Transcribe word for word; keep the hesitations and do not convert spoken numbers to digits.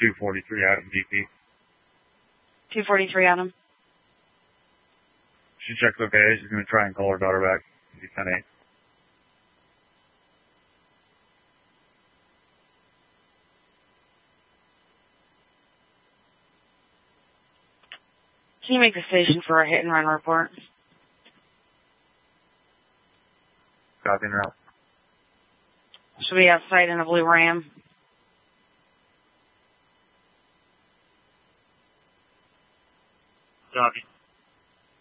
two forty-three Adam D P. two forty-three Adam. She checks okay. She's going to try and call her daughter back. She's ten eight. Can you make a decision for a hit and run report? Copy and route. Should be outside in a blue Ram.